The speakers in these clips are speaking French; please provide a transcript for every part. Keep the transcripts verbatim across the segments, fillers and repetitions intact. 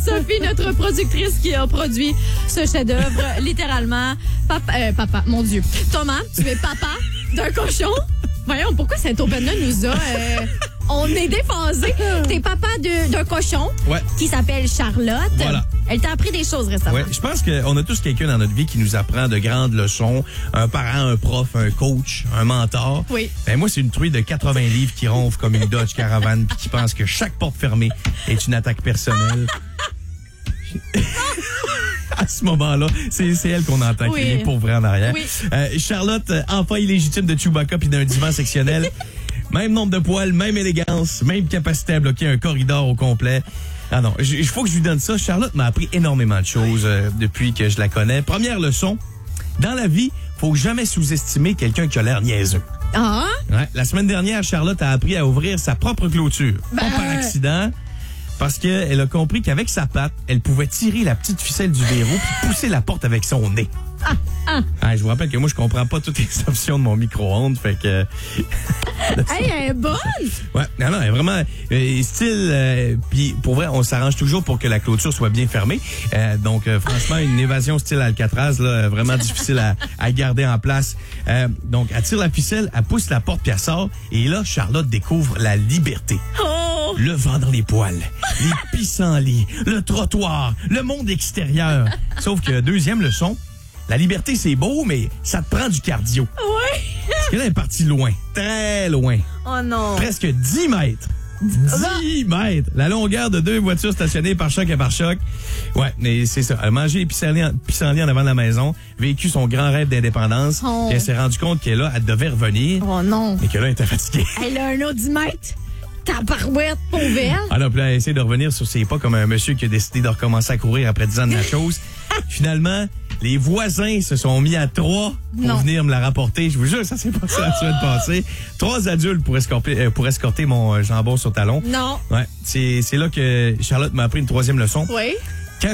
Sophie, notre productrice qui a produit ce chef-d'œuvre, littéralement. Papa, euh, papa, mon Dieu. Thomas, tu es papa d'un cochon? Voyons, pourquoi cet open-là nous a... Euh, on est déphasé. T'es papa de- d'un cochon Ouais. qui s'appelle Charlotte. Voilà. Elle t'a appris des choses récemment. Ouais, je pense qu'on a tous quelqu'un dans notre vie qui nous apprend de grandes leçons. Un parent, un prof, un coach, un mentor. Oui. Ben moi, c'est une truie de quatre-vingts livres qui ronfle comme une Dodge Caravan puis qui pense que chaque porte fermée est une attaque personnelle. À ce moment-là, c'est, c'est elle qu'on entend Oui. crier pour vrai en arrière. Oui. Euh, Charlotte, euh, enfant illégitime de Chewbacca puis d'un divan sectionnel. Même nombre de poils, même élégance, même capacité à bloquer un corridor au complet. Ah non, il faut que je lui donne ça. Charlotte m'a appris énormément de choses euh, depuis que je la connais. Première leçon, dans la vie, faut jamais sous-estimer quelqu'un qui a l'air niaiseux. Ah? Ouais. La semaine dernière, Charlotte a appris à ouvrir sa propre clôture. Ben... Pas par accident, parce qu'elle a compris qu'avec sa patte, elle pouvait tirer la petite ficelle du verrou puis pousser la porte avec son nez. Ah, ah. Ah, je vous rappelle que moi, je comprends pas toutes les options de mon micro-ondes, fait que... Hey, elle est bonne! Ouais, non, non, elle est vraiment euh, style. Euh, Puis pour vrai, on s'arrange toujours pour que la clôture soit bien fermée. Euh, donc, euh, franchement, une évasion style Alcatraz, là, vraiment difficile à, à garder en place. Euh, donc, elle tire la ficelle, elle pousse la porte, puis elle sort. Et là, Charlotte découvre la liberté. Oh! Le vent dans les poils, les pissenlits, le trottoir, le monde extérieur. Sauf que, deuxième leçon, la liberté, c'est beau, mais ça te prend du cardio. Ouais! Parce que là, elle est partie loin, très loin. Oh non! Presque dix mètres. dix mètres. La longueur de deux voitures stationnées par choc et par choc. Ouais, mais c'est ça. Elle a mangé pissenlit en, pissenlit en avant de la maison, vécu son grand rêve d'indépendance. Oh. Puis elle s'est rendue compte qu'elle là, elle devait revenir, Oh non! mais que là, elle était fatiguée. Elle a un autre dix mètres! Tabarouette, pauvre elle! Ah non, puis là, elle essaie de revenir sur ses pas comme un monsieur qui a décidé de recommencer à courir après dix ans de la chose. Finalement, les voisins se sont mis à trois pour Non. venir me la rapporter. Je vous jure, ça s'est passé la semaine passée. Trois adultes pour escorter, euh, pour escorter mon euh, jambon sur talon. Non! Ouais, c'est, c'est là que Charlotte m'a appris une troisième leçon. Oui? Quand...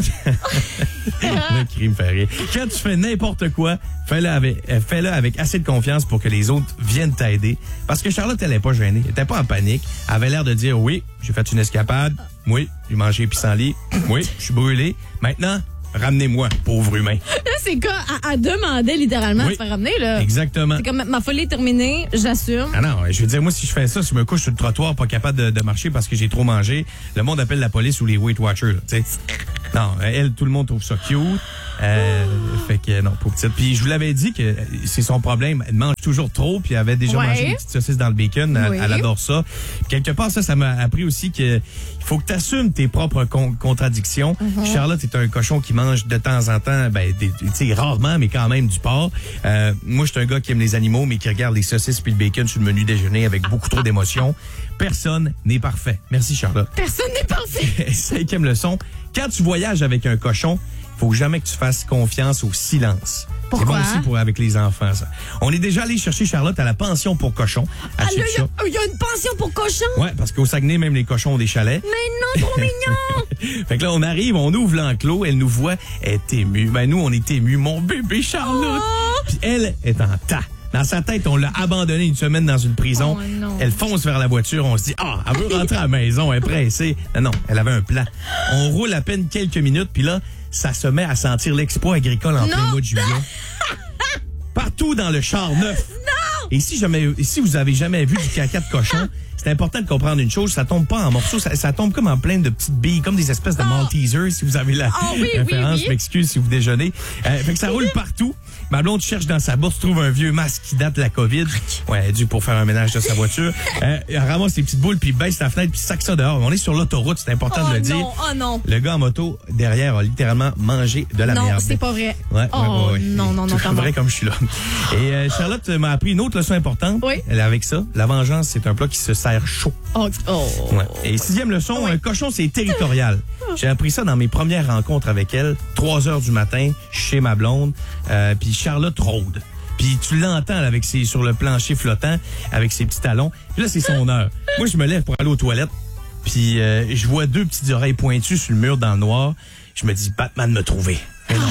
Le cri me fait rire. Quand tu fais n'importe quoi, fais-le avec, euh, fais-le avec assez de confiance pour que les autres viennent t'aider. Parce que Charlotte, elle n'est pas gênée. Elle était pas en panique. Elle avait l'air de dire, oui, j'ai fait une escapade. Oui, j'ai mangé un pissenlit. Oui, je suis brûlé. Maintenant, ramenez-moi, pauvre humain. Là, c'est quoi? Elle, elle demandait littéralement Oui. à se faire ramener, là. Exactement. C'est comme, ma folie est terminée, j'assume. Ah non, je veux dire, moi, si je fais ça, si je me couche sur le trottoir, pas capable de, de marcher parce que j'ai trop mangé, le monde appelle la police ou les Weight Watchers, là, tu sais. Non, elle, tout le monde trouve ça cute. Euh, fait que non, pour petite. Puis je vous l'avais dit que c'est son problème. Elle mange toujours trop, puis elle avait déjà Ouais. mangé des petites saucisses dans le bacon. Elle, Oui. elle adore ça. Puis quelque part, ça, ça m'a appris aussi que il faut que tu assumes tes propres con- contradictions. Mm-hmm. Charlotte est un cochon qui mange de temps en temps, ben, des- tu sais, rarement, mais quand même du porc. Euh, moi, je suis un gars qui aime les animaux, mais qui regarde les saucisses puis le bacon sur le menu déjeuner avec beaucoup trop d'émotions. Personne n'est parfait. Merci, Charlotte. Personne n'est parfait. Cinquième leçon, quand tu voyages avec un cochon, faut jamais que tu fasses confiance au silence. Pourquoi? C'est bon aussi pour avec les enfants, ça. On est déjà allé chercher Charlotte à la pension pour cochons. À Ah, là, il y, Chic-Chat. a- il y a une pension pour cochon. Ouais, parce qu'au Saguenay, même les cochons ont des chalets. Mais non, trop mignon. Fait que là, on arrive, on ouvre l'enclos, elle nous voit, elle est émue. Ben, nous, on est émus. Mon bébé Charlotte. Oh. Puis elle est en tas. Dans sa tête, on l'a abandonnée une semaine dans une prison. Oh, non. Elle fonce vers la voiture. On se dit, ah, elle veut rentrer à la maison, elle est pressée. Non, non, elle avait un plan. On roule à peine quelques minutes, puis là, ça se met à sentir l'exploit agricole en Non. plein mois de juillet. Partout dans le char neuf. Non! Et si jamais, si vous avez jamais vu du caca de cochon, c'est important de comprendre une chose, ça tombe pas en morceaux, ça, ça tombe comme en plein de petites billes, comme des espèces de Oh. Maltesers, si vous avez la Oh, oui, oui, référence. oui. Je m'excuse si vous déjeunez. Euh, fait que ça roule partout. Ma blonde cherche dans sa bourse, trouve un vieux masque qui date de la COVID. Ouais, elle est due pour faire un ménage de sa voiture. Euh, elle ramasse les petites boules, puis baisse la fenêtre, puis sac ça dehors. On est sur l'autoroute, c'est important Oh de le non, dire. oh non. Le gars en moto, derrière, a littéralement mangé de la Non, merde. c'est pas vrai. Ouais, Oh, ouais, ouais, ouais. non, non, non, Tout comment? vrai comme je suis là. Et euh, Charlotte m'a appris une autre leçon importante. Oui. Elle est avec ça. La vengeance, c'est un plat qui se sert chaud. Oh, oh. Ouais. Et sixième leçon, un cochon, c'est territorial. J'ai appris ça dans mes premières rencontres avec elle. Trois heures du matin, chez ma blonde. Euh, puis Charlotte rôde. Puis tu l'entends là, avec ses, sur le plancher flottant, avec ses petits talons. Puis là, c'est son heure. Moi, je me lève pour aller aux toilettes. Puis euh, je vois deux petites oreilles pointues sur le mur dans le noir. Je me dis, Batman me trouver. Mais non. Ah,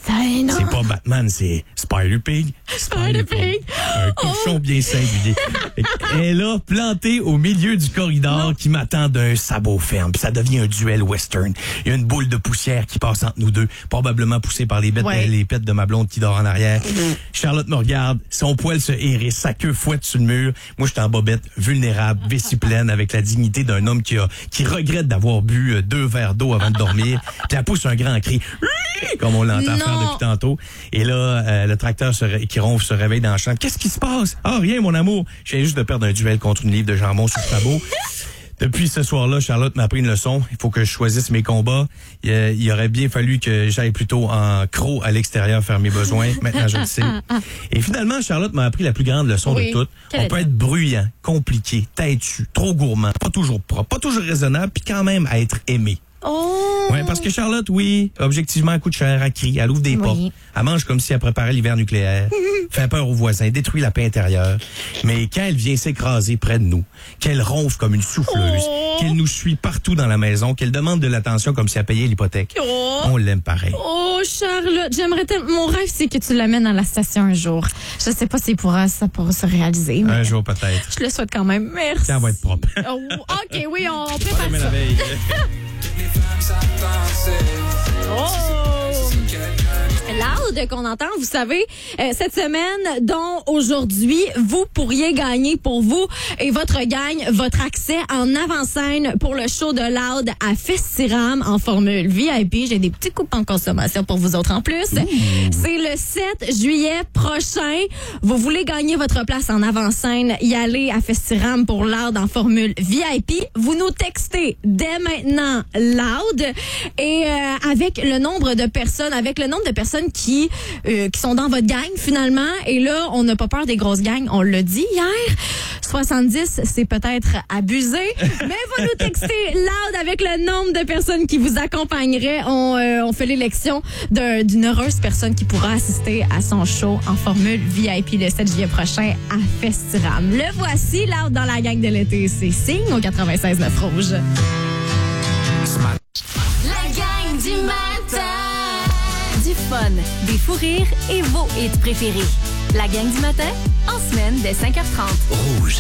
C'est énorme. C'est pas Batman, c'est Spider-Pig. Spider-Pig. Un cochon Oh. bien singulier. Elle est là, plantée au milieu du corridor Non. qui m'attend d'un sabot ferme. Puis ça devient un duel western. Il y a une boule de poussière qui passe entre nous deux, probablement poussée par les bêtes, Ouais. les pets de ma blonde qui dort en arrière. Charlotte me regarde, son poil se hérisse, sa queue fouette sur le mur. Moi, je suis en bobette, vulnérable, vessie pleine, avec la dignité d'un homme qui a qui regrette d'avoir bu euh, deux verres d'eau avant de dormir. Puis elle pousse un grand cri, comme on l'entend Non. faire depuis tantôt. Et là, euh, le tracteur se ré- qui ronfle se réveille dans le champ. Qu'est-ce qui se passe? Ah, rien, mon amour. Je viens juste de perdre un duel contre une livre de jambon sous le sabot. Depuis ce soir-là, Charlotte m'a appris une leçon. Il faut que je choisisse mes combats. Il, euh, il aurait bien fallu que j'aille plutôt en croc à l'extérieur faire mes besoins. Maintenant, je le sais. Et finalement, Charlotte m'a appris la plus grande leçon Oui. de toutes. Quelle On peut est-elle? être bruyant, compliqué, têtu, trop gourmand, pas toujours propre, pas toujours raisonnable, puis quand même à être aimé. Oh! Ouais, parce que Charlotte, oui, objectivement, elle coûte cher, elle crie, elle ouvre des Oui. portes, elle mange comme si elle préparait l'hiver nucléaire, fait peur aux voisins, détruit la paix intérieure. Mais quand elle vient s'écraser près de nous, qu'elle ronfle comme une souffleuse, Oh. qu'elle nous suit partout dans la maison, qu'elle demande de l'attention comme si elle payait l'hypothèque, Oh. on l'aime pareil. Oh, Charlotte, j'aimerais tellement. Mon rêve, c'est que tu l'amènes à la station un jour. Je sais pas si pourra, ça pourra se réaliser, mais Un jour peut-être. je le souhaite quand même. Merci. Ça va être propre. Oh, OK, oui, on prépare Demain ça. la veille. Oh! Loud qu'on entend, vous savez, euh, cette semaine, dont aujourd'hui, vous pourriez gagner pour vous et votre gang, votre accès en avant-scène pour le show de Loud à Festiram en formule V I P. J'ai des petits coupons de consommation pour vous autres en plus. C'est le sept juillet prochain. Vous voulez gagner votre place en avant-scène, y aller à Festiram pour Loud en formule V I P. Vous nous textez dès maintenant Loud et euh, avec le nombre de personnes, avec le nombre de personnes qui euh, qui sont dans votre gang finalement. Et là, on n'a pas peur des grosses gangs. On l'a dit hier. soixante-dix, c'est peut-être abusé, mais vous nous textez Loud avec le nombre de personnes qui vous accompagneraient. On, euh, on fait l'élection d'un- d'une heureuse personne qui pourra assister à son show en formule V I P le sept juillet prochain à Festiram. Le voici, Loud dans la gang de l'été. C'est Signe au quatre-vingt-seize neuf Rouge. La gang du matin. Du fun, des fous rires et vos hits préférés. La gang du matin, en semaine dès cinq heures trente. Rouge.